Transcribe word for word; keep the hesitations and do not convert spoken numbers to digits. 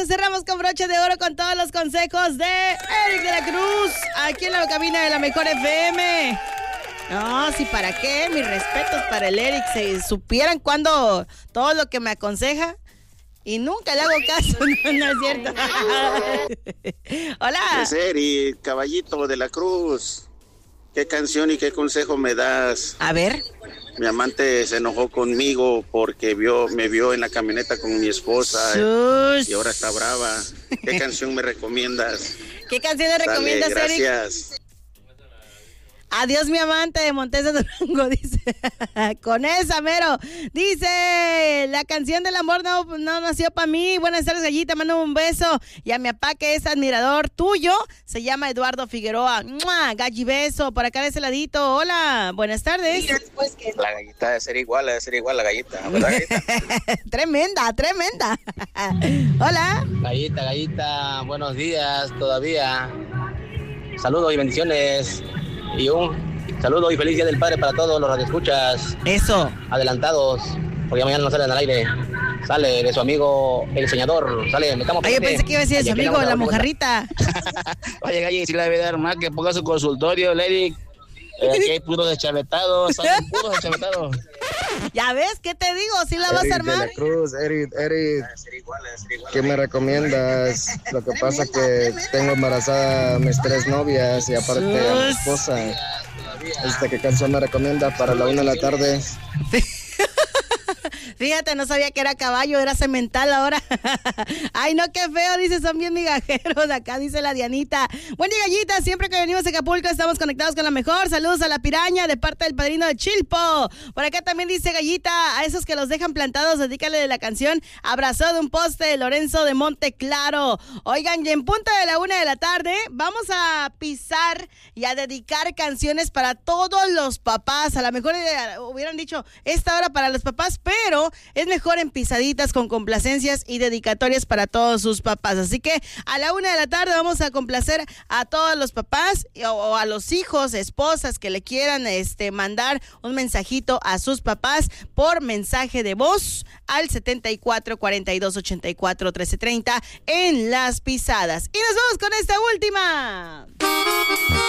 viernes cerramos con broche de oro con todos los consejos de Eric de la Cruz, aquí en la cabina de la Mejor F M. No, sí, ¿para qué? Mis respetos para el Eric. Si supieran cuando todo lo que me aconseja y nunca le hago caso, no, no es cierto. Hola. Es Eric, caballito de la Cruz. ¿Qué canción y qué consejo me das? A ver. Mi amante se enojó conmigo porque vio, me vio en la camioneta con mi esposa Sus. y ahora está brava. ¿Qué canción me recomiendas? ¿Qué canción le recomiendas, Dale, Eric? Gracias. Adiós, mi amante de Montes de Durango, dice. Con esa, mero. Dice, la canción del amor no, no nació para mí. Buenas tardes, gallita, mando un beso. Y a mi papá, que es admirador tuyo, se llama Eduardo Figueroa. ¡Mua! Galli, beso. Por acá de ese ladito. Hola, buenas tardes. La gallita debe ser igual, debe ser igual la gallita, ¿verdad, gallita? Tremenda, tremenda. Hola. Gallita, gallita, buenos días todavía. Saludos y bendiciones. Y un saludo y feliz Día del Padre para todos los radioescuchas. Eso. Adelantados, porque ya mañana no salen al aire. Sale de su amigo el diseñador. Sale, metamos. Ay, yo pensé que iba a decir de su amigo, la mojarrita. Oye, Galli, si le debe dar más que ponga su consultorio, Eric. Eh, aquí hay puros deschavetados, salen puros deschavetados. Ya ves, ¿qué te digo? ¿Sí la vas Eric a armar? de la Cruz, Eric, Eric, ¿qué me recomiendas? Lo que pasa que tengo embarazada a mis tres novias y aparte a mi esposa. Este, ¿qué canción me recomienda para la una de la tarde? Fíjate, no sabía que era caballo, era cemental ahora. Ay, no, qué feo, dice, son bien migajeros. Acá dice la Dianita. Buen día, gallita, siempre que venimos a Acapulco estamos conectados con la mejor. Saludos a la piraña de parte del padrino de Chilpo. Por acá también dice Gallita, a esos que los dejan plantados, dedícale de la canción Abrazado de un poste de Lorenzo de Monte Claro. Oigan, y en punta de la una de la tarde vamos a pisar y a dedicar canciones para todos los papás. A lo mejor eh, hubieran dicho esta hora para los papás, pero es mejor en pisaditas con complacencias y dedicatorias para todos sus papás. Así que a la una de la tarde vamos a complacer a todos los papás o, o a los hijos, esposas que le quieran este, mandar un mensajito a sus papás por mensaje de voz al setenta y cuatro, cuarenta y dos, ochenta y cuatro, trece treinta en Las Pisadas. Y nos vamos con esta última.